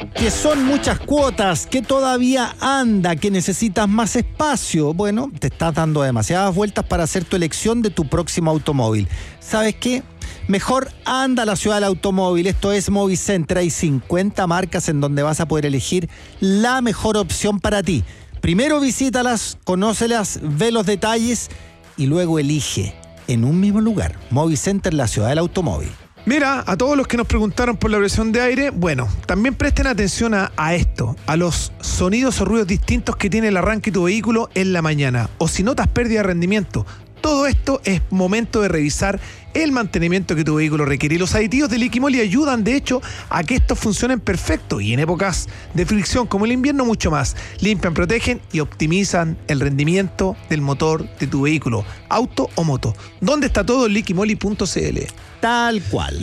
Que son muchas cuotas, que todavía anda, que necesitas más espacio. Bueno, te estás dando demasiadas vueltas para hacer tu elección de tu próximo automóvil. ¿Sabes qué? Mejor anda a la ciudad del automóvil. Esto es Movicenter. Hay 50 marcas en donde vas a poder elegir la mejor opción para ti. Primero visítalas, conócelas, ve los detalles y luego elige en un mismo lugar. Movicenter, la ciudad del automóvil. Mira, a todos los que nos preguntaron por la presión de aire, bueno, también presten atención a esto, a los sonidos o ruidos distintos que tiene el arranque de tu vehículo en la mañana, o si notas pérdida de rendimiento. Todo esto es momento de revisar el mantenimiento que tu vehículo requiere. Y los aditivos de Liquimoli ayudan, de hecho, a que estos funcionen perfecto. Y en épocas de fricción como el invierno, mucho más. Limpian, protegen y optimizan el rendimiento del motor de tu vehículo, auto o moto. ¿Dónde está todo? Liquimoli.cl. Tal cual,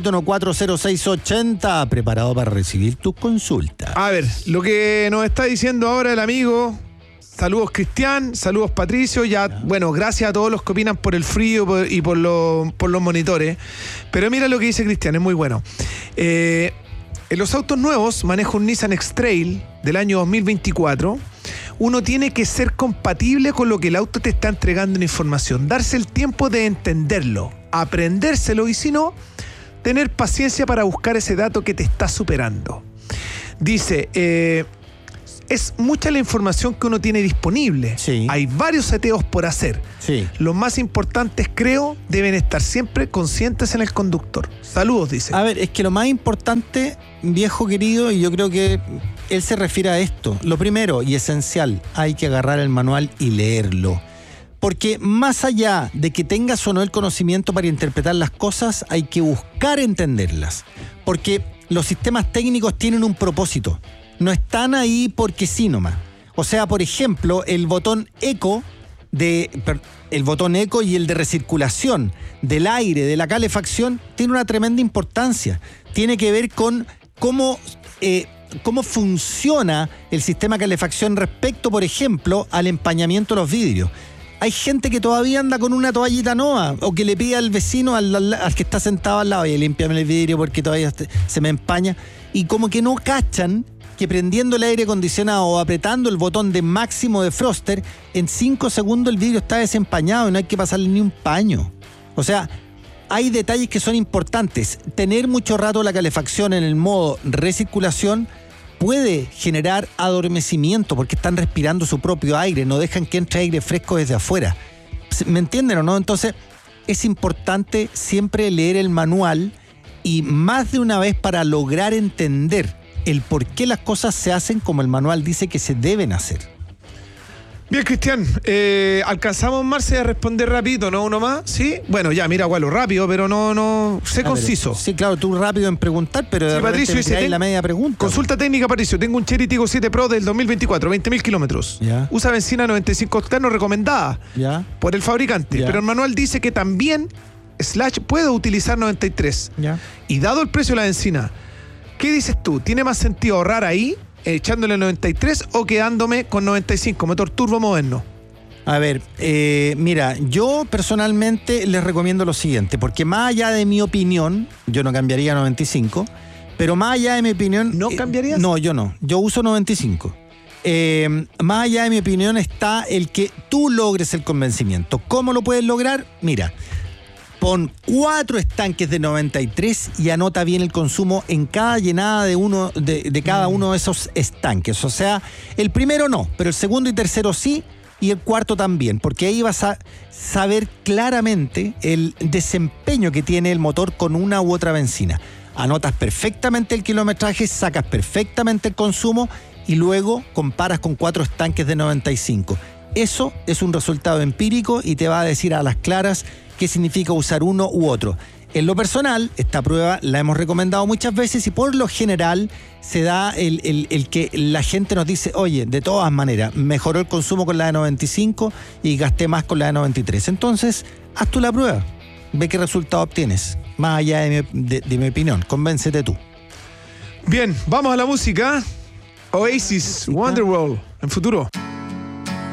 971-40680, preparado para recibir tu consulta. A ver, lo que nos está diciendo ahora el amigo... Saludos Cristian, saludos Patricio, bueno, gracias a todos los que opinan por el frío y por los monitores. Pero mira lo que dice Cristian, es muy bueno. En los autos nuevos, manejo un Nissan X-Trail del año 2024. Uno tiene que ser compatible con lo que el auto te está entregando en información, darse el tiempo de entenderlo, aprendérselo y si no, tener paciencia para buscar ese dato que te está superando. Dice... es mucha la información que uno tiene disponible. Sí. Hay varios seteos por hacer. Sí. Los más importantes, creo, deben estar siempre conscientes en el conductor. Saludos, dice. A ver, es que lo más importante, viejo querido, y yo creo que él se refiere a esto. Lo primero y esencial, hay que agarrar el manual y leerlo. Porque más allá de que tengas o no el conocimiento para interpretar las cosas, hay que buscar entenderlas. Porque los sistemas técnicos tienen un propósito. No están ahí porque sí nomás. O sea, por ejemplo, el botón eco y el de recirculación del aire, de la calefacción, tiene una tremenda importancia. Tiene que ver con cómo funciona el sistema de calefacción respecto, por ejemplo, al empañamiento de los vidrios. Hay gente que todavía anda con una toallita nueva o que le pide al vecino, al que está sentado al lado, y límpiame el vidrio porque todavía se me empaña. Y como que no cachan que prendiendo el aire acondicionado o apretando el botón de máximo de Froster, en 5 segundos el vidrio está desempañado y no hay que pasarle ni un paño. O sea, hay detalles que son importantes. Tener mucho rato la calefacción en el modo recirculación puede generar adormecimiento porque están respirando su propio aire, no dejan que entre aire fresco desde afuera. ¿Me entienden o no? Entonces, es importante siempre leer el manual y más de una vez para lograr entender el por qué las cosas se hacen como el manual dice que se deben hacer. Bien, Cristian, alcanzamos, Marce, a responder rapidito, ¿no? Uno más, ¿sí? Bueno, ya, mira, Gualo, rápido, pero no sé conciso. Sí, claro, tú rápido en preguntar, pero de repente Patricio, dice, la media pregunta. Consulta técnica, Patricio, tengo un Chery Tiggo 7 Pro del 2024, 20.000 kilómetros. Ya. Usa benzina 95 octanos recomendada Ya. por el fabricante, Ya. pero el manual dice que también puede utilizar 93. Ya. Y dado el precio de la benzina, ¿qué dices tú? ¿Tiene más sentido ahorrar ahí, echándole 93 o quedándome con 95, motor turbo moderno? A ver, mira, yo personalmente les recomiendo lo siguiente, porque más allá de mi opinión, yo no cambiaría 95, pero más allá de mi opinión... ¿No cambiarías? No, yo no, yo uso 95. Más allá de mi opinión está el que tú logres el convencimiento. ¿Cómo lo puedes lograr? Mira, pon 4 estanques de 93 y anota bien el consumo en cada llenada de cada uno de esos estanques. O sea, el primero no, pero el segundo y tercero sí, y el cuarto también, porque ahí vas a saber claramente el desempeño que tiene el motor con una u otra benzina. Anotas perfectamente el kilometraje, sacas perfectamente el consumo y luego comparas con 4 estanques de 95. Eso es un resultado empírico y te va a decir a las claras qué significa usar uno u otro. En lo personal, esta prueba la hemos recomendado muchas veces y por lo general se da el que la gente nos dice, oye, de todas maneras, mejoró el consumo con la de 95 y gasté más con la de 93. Entonces, haz tú la prueba, ve qué resultado obtienes, más allá de mi opinión, convéncete tú. Bien, vamos a la música. Oasis, Wonderwall, en futuro.